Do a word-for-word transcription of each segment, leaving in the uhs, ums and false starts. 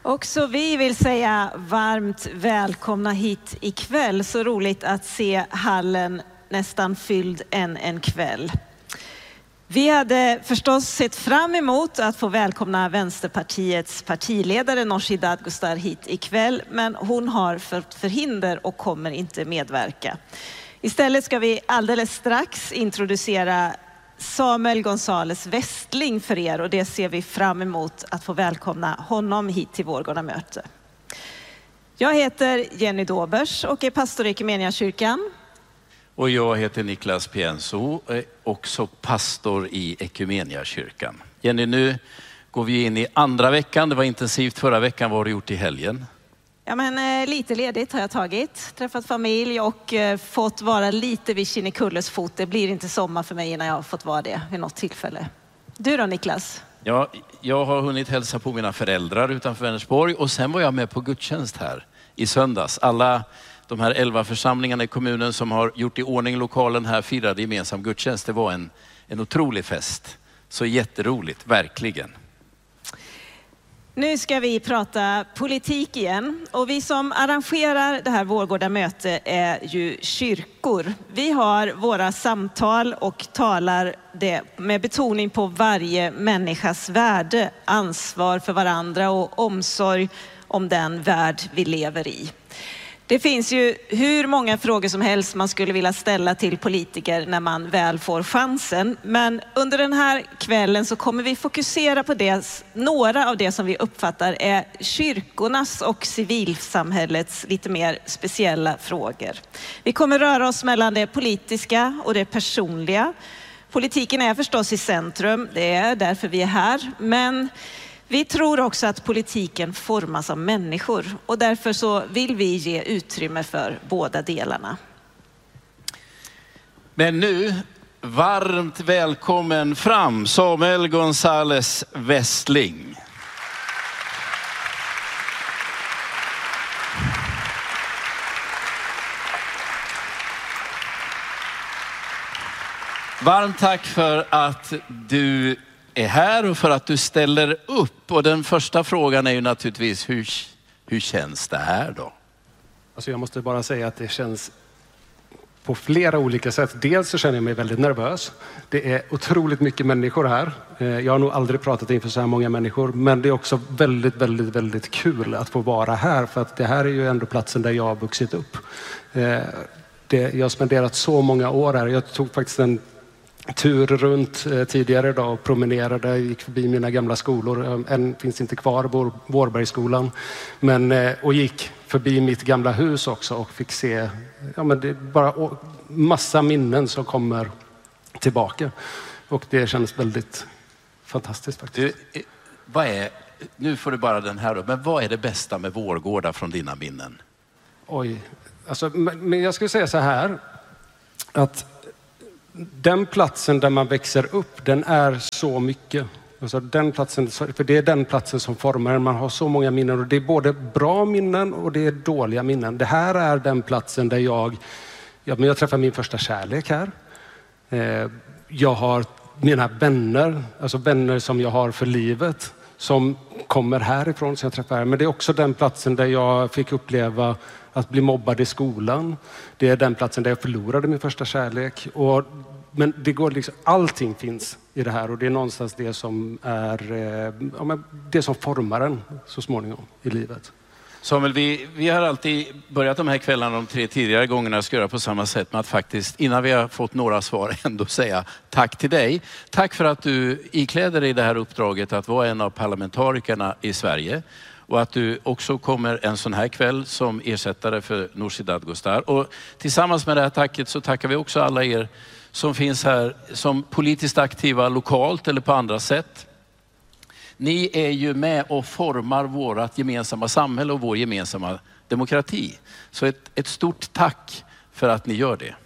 Också vi vill säga varmt välkomna hit ikväll. Så roligt att se hallen nästan fylld än en kväll. Vi hade förstås sett fram emot att få välkomna Vänsterpartiets partiledare Nooshi Dadgostar hit ikväll, men hon har fått förhinder och kommer inte medverka. Istället ska vi alldeles strax introducera Samuel González Westling för er, och det ser vi fram emot att få välkomna honom hit till Vårgårdamöte. Jag heter Jenny Dobers och är pastor i Equmeniakyrkan. Och jag heter Niklas Pienso, också pastor i Equmeniakyrkan. Jenny, nu går vi in i andra veckan. Det var intensivt förra veckan. Vad har du gjort i helgen? Ja, men eh, lite ledigt har jag tagit. Träffat familj och eh, fått vara lite vid Kinnekulles fot. Det blir inte sommar för mig innan jag har fått vara det vid något tillfälle. Du då, Niklas? Ja, jag har hunnit hälsa på mina föräldrar utanför Vänersborg. Och sen var jag med på gudstjänst här i söndags. Alla de här elva församlingarna i kommunen som har gjort i ordning lokalen här firade gemensam gudstjänst. Det var en, en otrolig fest. Så jätteroligt, verkligen. Nu ska vi prata politik igen, och vi som arrangerar det här Vårgårdamöte är ju kyrkor. Vi har våra samtal och talar det med betoning på varje människas värde, ansvar för varandra och omsorg om den värld vi lever i. Det finns ju hur många frågor som helst man skulle vilja ställa till politiker när man väl får chansen. Men under den här kvällen så kommer vi fokusera på det, några av det som vi uppfattar är kyrkornas och civilsamhällets lite mer speciella frågor. Vi kommer röra oss mellan det politiska och det personliga. Politiken är förstås i centrum, det är därför vi är här. Men vi tror också att politiken formas av människor, och därför så vill vi ge utrymme för båda delarna. Men nu, varmt välkommen fram Samuel González Westling. Varmt tack för att du är här och för att du ställer upp. Och den första frågan är ju naturligtvis, hur, hur känns det här då? Alltså jag måste bara säga att det känns på flera olika sätt. Dels så känner jag mig väldigt nervös. Det är otroligt mycket människor här. Jag har nog aldrig pratat inför så här många människor. Men det är också väldigt, väldigt, väldigt kul att få vara här. För att det här är ju ändå platsen där jag har vuxit upp. Det, jag har spenderat så många år här. Jag tog faktiskt en tur runt eh, tidigare idag och promenerade, gick förbi mina gamla skolor. En finns inte kvar, Vår, Vårbergsskolan. Men, eh, och gick förbi mitt gamla hus också och fick se ja, men det är bara å, massa minnen som kommer tillbaka. Och det känns väldigt fantastiskt faktiskt. Du, vad är, nu får du bara den här då, men vad är det bästa med Vårgårda från dina minnen? Oj, alltså, men jag skulle säga så här att den platsen där man växer upp, den är så mycket. Alltså den platsen, för det är den platsen som formar. Man har så många minnen, och det är både bra minnen och det är dåliga minnen. Det här är den platsen där jag, ja, men jag träffar min första kärlek här. Eh, jag har mina vänner, alltså vänner som jag har för livet, som kommer härifrån som jag träffar här. Men det är också den platsen där jag fick uppleva att bli mobbad i skolan. Det är den platsen där jag förlorade min första kärlek. Och, men det går liksom, allting finns i det här, och det är någonstans det som är eh, ja, det som formar en så småningom i livet. Samuel, vi, vi har alltid börjat de här kvällarna de tre tidigare gångerna ska göra på samma sätt, med att faktiskt innan vi har fått några svar ändå säga tack till dig. Tack för att du ikläder dig det här uppdraget att vara en av parlamentarikerna i Sverige. Och att du också kommer en sån här kväll som ersättare för Nooshi Dadgostar. Och tillsammans med det här tacket så tackar vi också alla er som finns här som politiskt aktiva lokalt eller på andra sätt. Ni är ju med och formar vårt gemensamma samhälle och vår gemensamma demokrati. Så ett, ett stort tack för att ni gör det.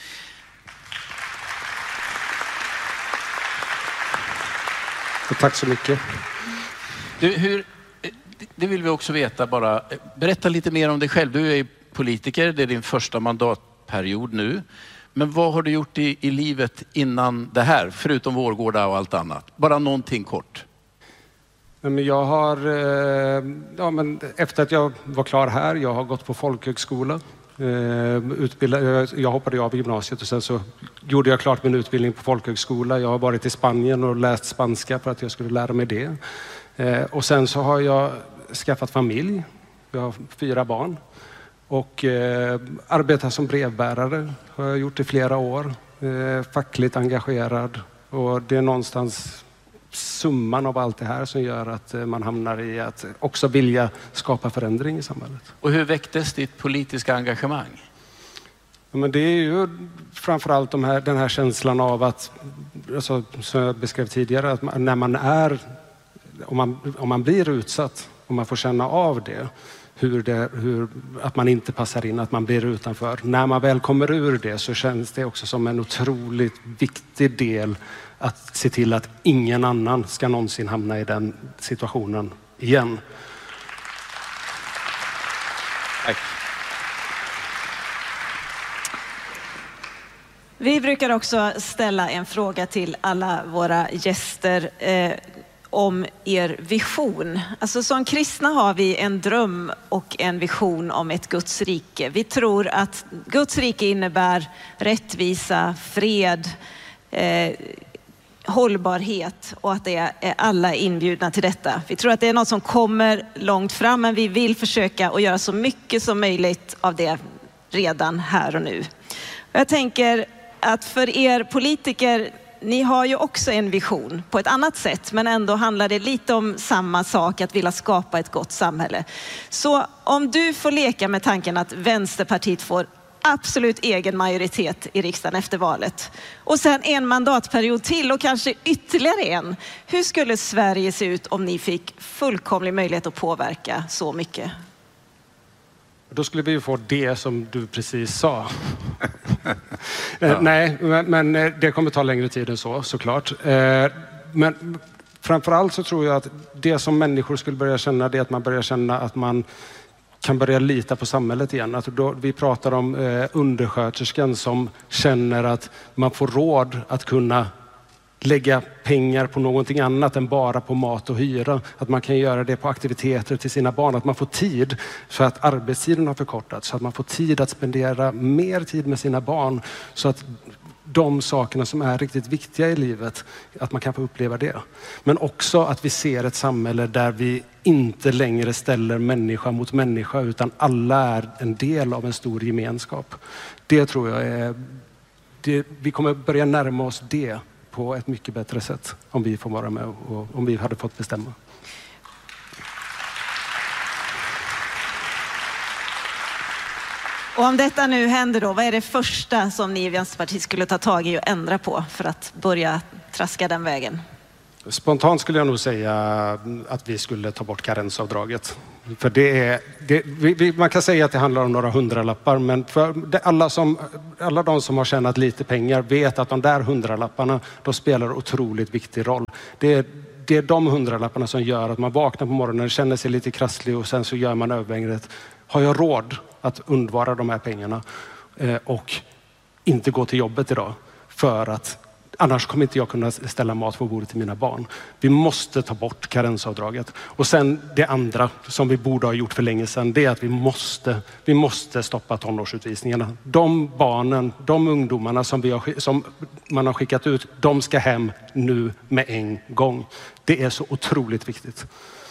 Och tack så mycket. Du, hur... Det vill vi också veta bara. Berätta lite mer om dig själv. Du är politiker, det är din första mandatperiod nu. Men vad har du gjort i, i livet innan det här? Förutom Vårgårda och allt annat. Bara någonting kort. Men jag har, ja, men efter att jag var klar här, jag har gått på folkhögskola. Utbildad, jag hoppade av gymnasiet och sen så gjorde jag klart min utbildning på folkhögskola. Jag har varit i Spanien och läst spanska för att jag skulle lära mig det. Och sen så har jag skaffat familj. Jag har fyra barn. Och arbetar som brevbärare har jag gjort i flera år. Fackligt engagerad. Och det är någonstans summan av allt det här som gör att man hamnar i att också vilja skapa förändring i samhället. Och hur väcktes ditt politiska engagemang? Ja, men det är ju framförallt de här, den här känslan av att, alltså, som jag beskrev tidigare, att man, när man är, om man, om man blir utsatt, om man får känna av det, hur det, hur, att man inte passar in, att man blir utanför. När man väl kommer ur det så känns det också som en otroligt viktig del att se till att ingen annan ska någonsin hamna i den situationen igen. Tack. Vi brukar också ställa en fråga till alla våra gäster eh, om er vision. Alltså som kristna har vi en dröm och en vision om ett Guds rike. Vi tror att Guds rike innebär rättvisa, fred, eh, hållbarhet och att det är alla inbjudna till detta. Vi tror att det är något som kommer långt fram, men vi vill försöka att göra så mycket som möjligt av det redan här och nu. Jag tänker att för er politiker, ni har ju också en vision på ett annat sätt, men ändå handlar det lite om samma sak, att vilja skapa ett gott samhälle. Så om du får leka med tanken att Vänsterpartiet får absolut egen majoritet i riksdagen efter valet och sen en mandatperiod till och kanske ytterligare en. Hur skulle Sverige se ut om ni fick fullkomlig möjlighet att påverka så mycket? Då skulle vi ju få det som du precis sa. Ja. Nej, men det kommer ta längre tid än så, såklart. Men framförallt så tror jag att det som människor skulle börja känna, det är att man börjar känna att man kan börja lita på samhället igen. Att då, vi pratar om eh, undersköterskan som känner att man får råd att kunna lägga pengar på någonting annat än bara på mat och hyra. Att man kan göra det på aktiviteter till sina barn. Att man får tid så att arbetstiden har förkortats. Så att man får tid att spendera mer tid med sina barn. Så att de sakerna som är riktigt viktiga i livet, att man kan få uppleva det. Men också att vi ser ett samhälle där vi inte längre ställer människa mot människa, utan alla är en del av en stor gemenskap. Det tror jag är... Det, vi kommer börja närma oss det på ett mycket bättre sätt om vi får vara med och om vi hade fått bestämma. Och om detta nu händer då, vad är det första som ni i Vänsterpartiet skulle ta tag i och ändra på för att börja traska den vägen? Spontant skulle jag nog säga att vi skulle ta bort karensavdraget. För det är, det, vi, vi, man kan säga att det handlar om några hundralappar, men för det, alla, som, alla de som har tjänat lite pengar vet att de där hundralapparna, de spelar otroligt viktig roll. Det är, det är de hundralapparna som gör att man vaknar på morgonen, känner sig lite krasslig och sen så gör man övervägandet. Har jag råd att undvara de här pengarna eh, och inte gå till jobbet idag? För att annars kommer inte jag kunna ställa mat på bordet till mina barn. Vi måste ta bort karensavdraget. Och sen det andra som vi borde ha gjort för länge sedan, det är att vi måste, vi måste stoppa tonårsutvisningarna. De barnen, de ungdomarna som, vi har, som man har skickat ut, de ska hem nu med en gång. Det är så otroligt viktigt.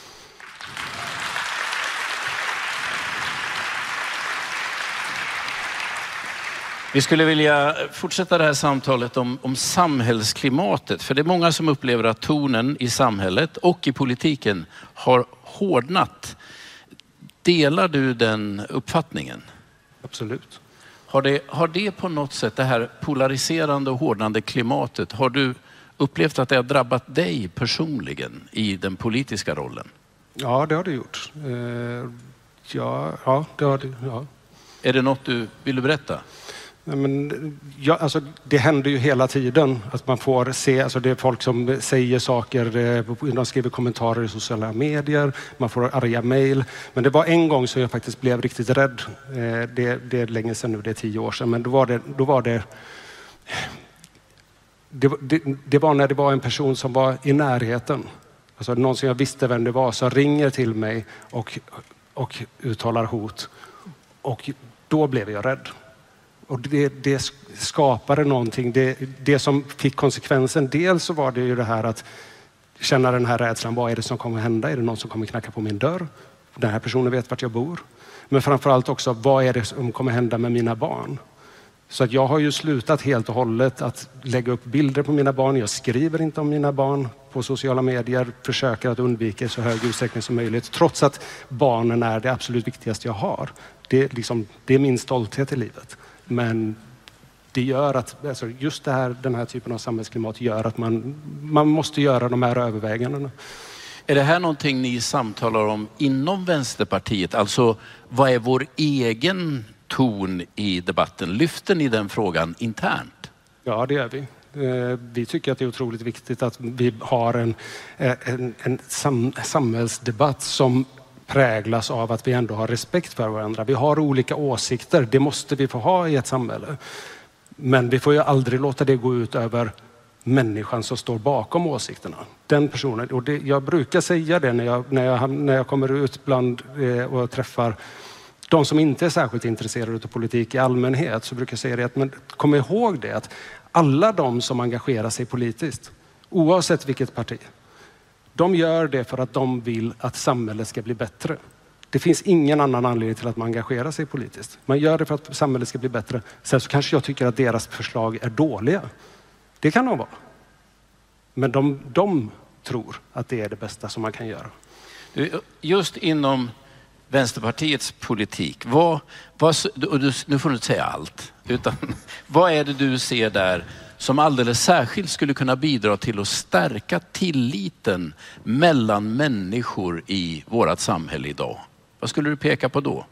Vi skulle vilja fortsätta det här samtalet om, om samhällsklimatet. För det är många som upplever att tonen i samhället och i politiken har hårdnat. Delar du den uppfattningen? Absolut. Har det, har det på något sätt, det här polariserande och hårdnande klimatet, har du upplevt att det har drabbat dig personligen i den politiska rollen? Ja, det har det gjort. Eh, ja, ja, det har det. Ja. Är det något du vill berätta? Men, ja, alltså, det händer ju hela tiden att man får se, alltså det är folk som säger saker, de skriver kommentarer i sociala medier, man får arga mejl. Men det var en gång som jag faktiskt blev riktigt rädd. Det, det är länge sedan nu, det är tio år sedan, men då var det, då var det, det, det, det var när det var en person som var i närheten. Alltså någon som jag visste vem det var som ringer till mig och, och uttalar hot. Och då blev jag rädd. Och det, det skapade någonting. Det, det som fick konsekvensen, dels så var det ju det här att känna den här rädslan. Vad är det som kommer hända? Är det någon som kommer knacka på min dörr? Den här personen vet vart jag bor. Men framförallt också, vad är det som kommer hända med mina barn? Så att jag har ju slutat helt och hållet att lägga upp bilder på mina barn. Jag skriver inte om mina barn på sociala medier. Försöker att undvika i så hög utsträckning som möjligt. Trots att barnen är det absolut viktigaste jag har. Det är, liksom, det är min stolthet i livet. Men det gör att, alltså just det här, den här typen av samhällsklimat gör att man, man måste göra de här övervägandena. Är det här någonting ni samtalar om inom Vänsterpartiet? Alltså, vad är vår egen ton i debatten? Lyfter ni den frågan internt? Ja, det gör vi. Vi tycker att det är otroligt viktigt att vi har en, en, en sam, samhällsdebatt som präglas av att vi ändå har respekt för varandra. Vi har olika åsikter, det måste vi få ha i ett samhälle. Men vi får ju aldrig låta det gå ut över människan som står bakom åsikterna. Den personen, och det, jag brukar säga det när jag, när jag, när jag kommer ut bland eh, och träffar de som inte är särskilt intresserade av politik i allmänhet, så brukar jag säga det att men kom ihåg det att alla de som engagerar sig politiskt, oavsett vilket parti, de gör det för att de vill att samhället ska bli bättre. Det finns ingen annan anledning till att man engagerar sig politiskt. Man gör det för att samhället ska bli bättre. Sen så kanske jag tycker att deras förslag är dåliga. Det kan de vara. Men de, de tror att det är det bästa som man kan göra. Just inom Vänsterpartiets politik, vad, vad, och du, nu får du inte säga allt, utan vad är det du ser där som alldeles särskilt skulle kunna bidra till att stärka tilliten mellan människor i vårt samhälle idag? Vad skulle du peka på då?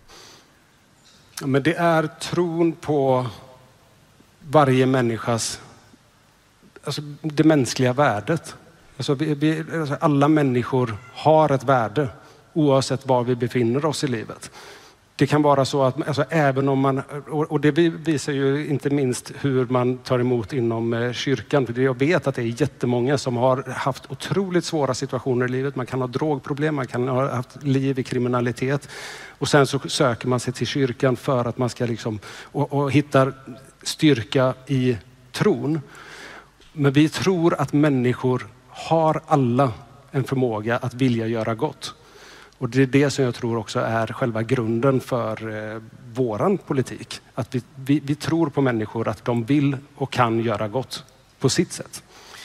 Men det är tron på varje människas, alltså det mänskliga värdet. Alltså vi, vi, alltså alla människor har ett värde oavsett var vi befinner oss i livet. Det kan vara så att alltså, även om man, och det visar ju inte minst hur man tar emot inom kyrkan. För jag vet att det är jättemånga som har haft otroligt svåra situationer i livet. Man kan ha drogproblem, man kan ha haft liv i kriminalitet. Och sen så söker man sig till kyrkan för att man ska liksom, och, och hittar styrka i tron. Men vi tror att människor har alla en förmåga att vilja göra gott. Och det är det som jag tror också är själva grunden för eh, våran politik. Att vi, vi, vi tror på människor, att de vill och kan göra gott på sitt sätt.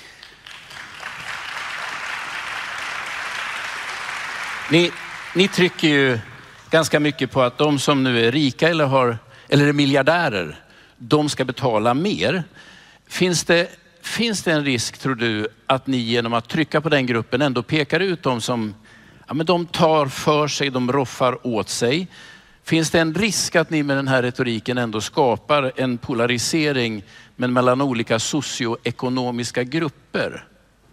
Ni, ni trycker ju ganska mycket på att de som nu är rika eller, har, eller är miljardärer, de ska betala mer. Finns det, finns det en risk, tror du, att ni genom att trycka på den gruppen ändå pekar ut de som ja, men de tar för sig, de roffar åt sig? Finns det en risk att ni med den här retoriken ändå skapar en polarisering men mellan olika socioekonomiska grupper?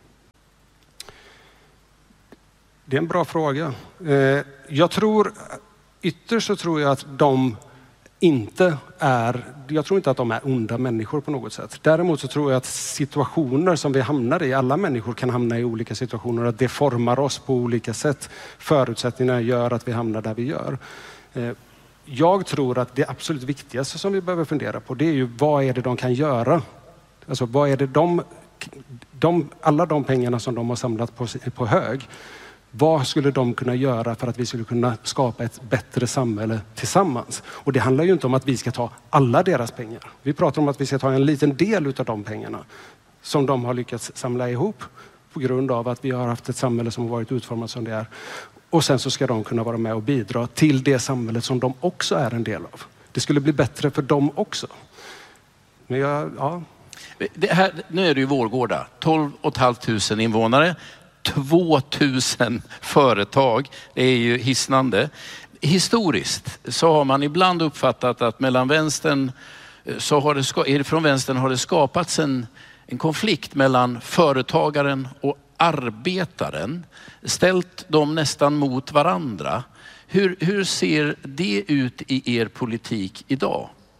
Det är en bra fråga. Jag tror, ytterst så tror jag att de inte är, jag tror inte att de är onda människor på något sätt. Däremot så tror jag att situationer som vi hamnar i, alla människor kan hamna i olika situationer, att det formar oss på olika sätt. Förutsättningarna gör att vi hamnar där vi gör. Jag tror att det absolut viktigaste som vi behöver fundera på, det är ju vad är det de kan göra? Alltså vad är det de, de alla de pengarna som de har samlat på, på hög, vad skulle de kunna göra för att vi skulle kunna skapa ett bättre samhälle tillsammans? Och det handlar ju inte om att vi ska ta alla deras pengar. Vi pratar om att vi ska ta en liten del av de pengarna som de har lyckats samla ihop på grund av att vi har haft ett samhälle som har varit utformat som det är. Och sen så ska de kunna vara med och bidra till det samhället som de också är en del av. Det skulle bli bättre för dem också. Men jag, ja. Det här, nu är det ju Vårgårda, tolv och ett tusen halvt invånare. tvåtusen företag, det är ju hisnande. Historiskt så har man ibland uppfattat att mellan vänstern, så har det, från vänstern har det skapats en, en konflikt mellan företagaren och arbetaren, ställt dem nästan mot varandra. Hur, hur ser det ut i er politik idag?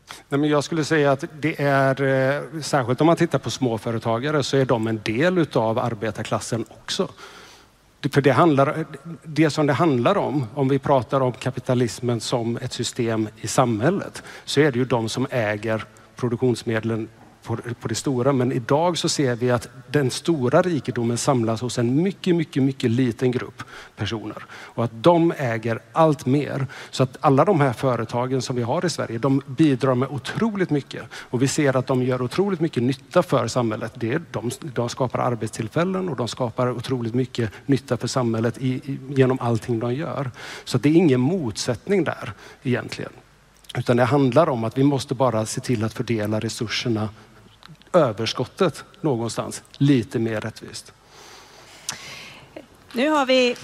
Nej, men jag skulle säga att det är, särskilt om man tittar på småföretagare, så är de en del utav arbetarklassen också. För det, handlar, det som det handlar om, om vi pratar om kapitalismen som ett system i samhället, så är det ju de som äger produktionsmedlen på, på det stora. Men idag så ser vi att den stora rikedomen samlas hos en mycket, mycket, mycket liten grupp personer. Och att de äger allt mer. Så att alla de här företagen som vi har i Sverige, de bidrar med otroligt mycket. Och vi ser att de gör otroligt mycket nytta för samhället. Det är, de, de skapar arbetstillfällen och de skapar otroligt mycket nytta för samhället i, i, genom allting de gör. Så det är ingen motsättning där egentligen. Utan det handlar om att vi måste bara se till att fördela resurserna, överskottet någonstans, lite mer rättvist. Nu har vi...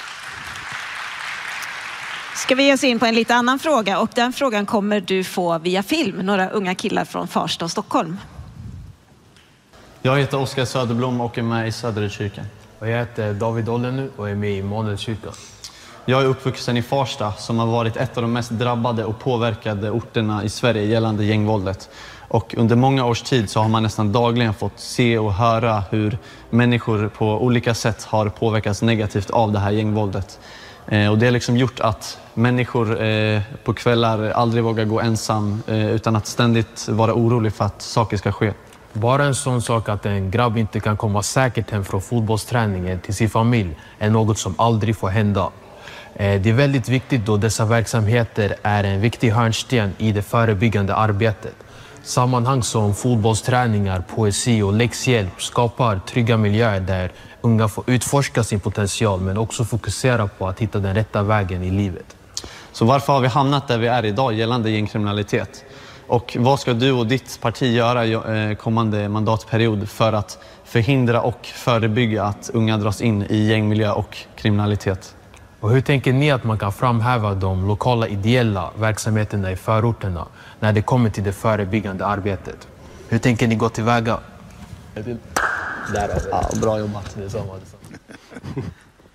Ska vi ge oss in på en lite annan fråga, och den frågan kommer du få via film. Några unga killar från Farsta och Stockholm. Jag heter Oskar Söderblom och är med i Söderkyrkan. Och jag heter David Ollenu och är med i Immanuelskyrkan. Jag är uppvuxen i Farsta, som har varit ett av de mest drabbade och påverkade orterna i Sverige gällande gängvåldet. Och under många års tid så har man nästan dagligen fått se och höra hur människor på olika sätt har påverkats negativt av det här gängvåldet. Eh, och det har liksom gjort att människor eh, på kvällar aldrig vågar gå ensam eh, utan att ständigt vara orolig för att saker ska ske. Bara en sån sak att en grabb inte kan komma säkert hem från fotbollsträningen till sin familj är något som aldrig får hända. Det är väldigt viktigt då dessa verksamheter är en viktig hörnsten i det förebyggande arbetet. Sammanhang som fotbollsträningar, poesi och läxhjälp skapar trygga miljöer där unga får utforska sin potential men också fokusera på att hitta den rätta vägen i livet. Så varför har vi hamnat där vi är idag gällande gängkriminalitet? Och vad ska du och ditt parti göra kommande mandatperiod för att förhindra och förebygga att unga dras in i gängmiljö och kriminalitet? Och hur tänker ni att man kan framhäva de lokala ideella verksamheterna i förorterna när det kommer till det förebyggande arbetet? Hur tänker ni gå tillväga? Där har vi. Ja, bra jobbat. Det är samma, det är samma.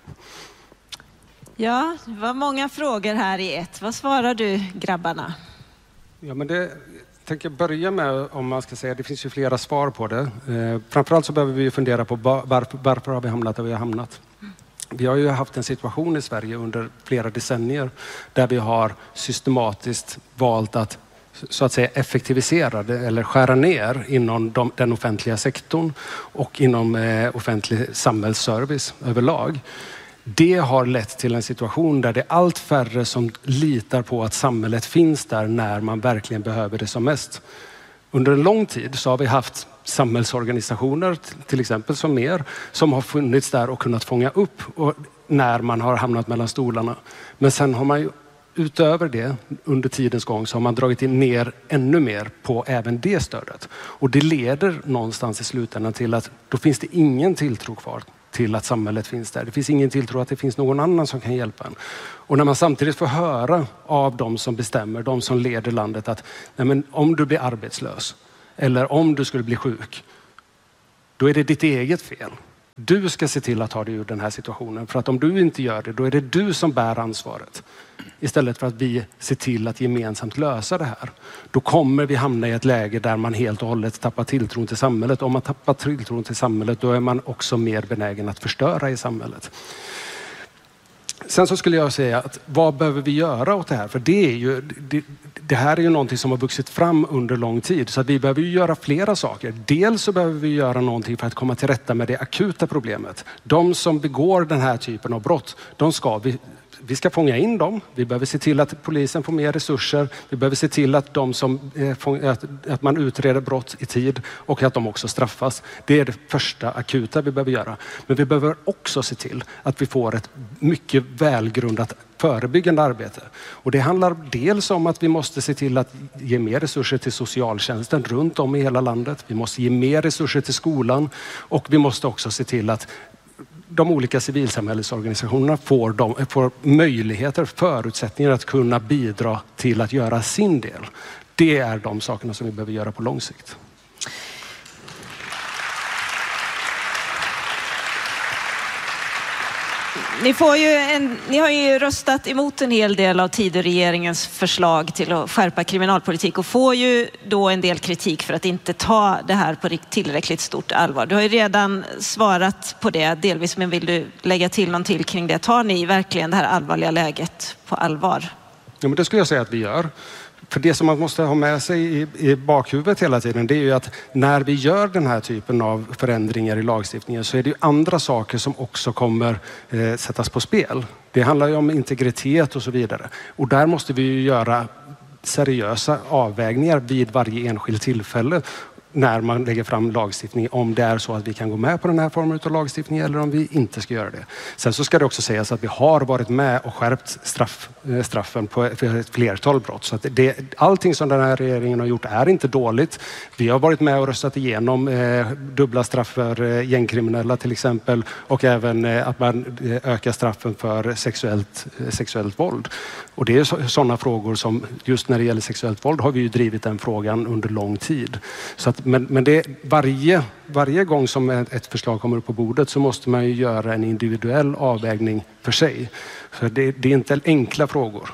Ja, det var många frågor här i ett. Vad svarar du, grabbarna? Ja, men det jag tänker börja med, om man ska säga, det finns ju flera svar på det. Eh, framförallt så behöver vi fundera på varför, varför har vi hamnat där vi har hamnat. Vi har ju haft en situation i Sverige under flera decennier där vi har systematiskt valt att så att säga effektivisera det, eller skära ner inom de, den offentliga sektorn och inom eh, offentlig samhällsservice överlag. Det har lett till en situation där det är allt färre som litar på att samhället finns där när man verkligen behöver det som mest. Under en lång tid så har vi haft samhällsorganisationer, till exempel som er, som har funnits där och kunnat fånga upp och när man har hamnat mellan stolarna. Men sen har man ju utöver det under tidens gång så har man dragit in ner ännu mer på även det stödet. Och det leder någonstans i slutändan till att då finns det ingen tilltro kvar till att samhället finns där. Det finns ingen tilltro att det finns någon annan som kan hjälpa en. Och när man samtidigt får höra av de som bestämmer, de som leder landet att nej men, om du blir arbetslös eller om du skulle bli sjuk, då är det ditt eget fel. Du ska se till att ta dig ur den här situationen. För att om du inte gör det, då är det du som bär ansvaret. Istället för att vi ser till att gemensamt lösa det här. Då kommer vi hamna i ett läge där man helt och hållet tappar tilltron till samhället. Om man tappar tilltron till samhället, då är man också mer benägen att förstöra i samhället. Sen så skulle jag säga att vad behöver vi göra åt det här? För det är ju... Det, Det här är ju någonting som har vuxit fram under lång tid, så att vi behöver ju göra flera saker. Dels så behöver vi göra någonting för att komma till rätta med det akuta problemet. De som begår den här typen av brott, de ska vi, vi ska fånga in dem. Vi behöver se till att polisen får mer resurser. Vi behöver se till att, de som, att, att man utreder brott i tid och att de också straffas. Det är det första akuta vi behöver göra. Men vi behöver också se till att vi får ett mycket välgrundat förebyggande arbete. Och det handlar dels om att vi måste se till att ge mer resurser till socialtjänsten runt om i hela landet. Vi måste ge mer resurser till skolan och vi måste också se till att de olika civilsamhällesorganisationerna får, de, får möjligheter, förutsättningar att kunna bidra till att göra sin del. Det är de sakerna som vi behöver göra på lång sikt. Ni, får ju en, ni har ju röstat emot en hel del av Tidöregeringens förslag till att skärpa kriminalpolitik och får ju då en del kritik för att inte ta det här på tillräckligt stort allvar. Du har ju redan svarat på det delvis, men vill du lägga till någon till kring det? Tar ni verkligen det här allvarliga läget på allvar? Ja, men det skulle jag säga att vi gör. För det som man måste ha med sig i, i bakhuvudet hela tiden, det är ju att när vi gör den här typen av förändringar i lagstiftningen så är det ju andra saker som också kommer eh, sättas på spel. Det handlar ju om integritet och så vidare. Och där måste vi ju göra seriösa avvägningar vid varje enskilt tillfälle när man lägger fram lagstiftning, om det är så att vi kan gå med på den här formen av lagstiftning eller om vi inte ska göra det. Sen så ska det också sägas att vi har varit med och skärpt straff, straffen på för ett flertal brott. Så att det, allting som den här regeringen har gjort är inte dåligt. Vi har varit med och röstat igenom eh, dubbla straff för eh, gängkriminella till exempel, och även eh, att man eh, ökar straffen för sexuellt, eh, sexuellt våld. Och det är sådana frågor som, just när det gäller sexuellt våld har vi ju drivit den frågan under lång tid. Så att, men men det, varje, varje gång som ett förslag kommer upp på bordet så måste man ju göra en individuell avvägning för sig. Så det, det är inte enkla frågor.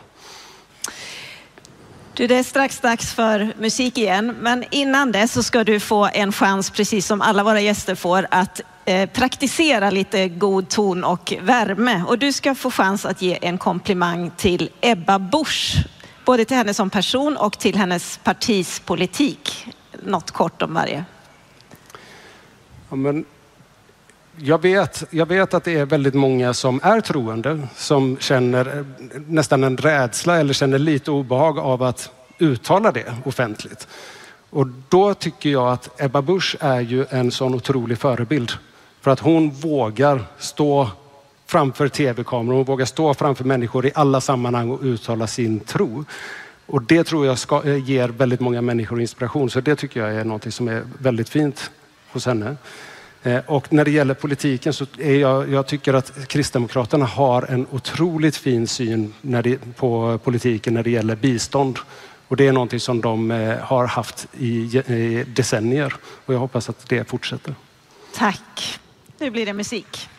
Du, det är strax dags för musik igen, men innan det så ska du få en chans, precis som alla våra gäster får, att eh, praktisera lite god ton och värme. Och du ska få chans att ge en komplimang till Ebba Busch, både till henne som person och till hennes partis politik. Något kort om varje. Ja, men jag vet, jag vet att det är väldigt många som är troende som känner nästan en rädsla eller känner lite obehag av att uttala det offentligt. Och då tycker jag att Ebba Busch är ju en sån otrolig förebild. För att hon vågar stå framför tv-kameror, hon vågar stå framför människor i alla sammanhang och uttala sin tro. Och det tror jag ska, ger väldigt många människor inspiration. Så det tycker jag är något som är väldigt fint hos henne. Och när det gäller politiken så är jag, jag tycker att Kristdemokraterna har en otroligt fin syn när det, på politiken när det gäller bistånd. Och det är någonting som de har haft i, i decennier. Och jag hoppas att det fortsätter. Tack. Nu blir det musik.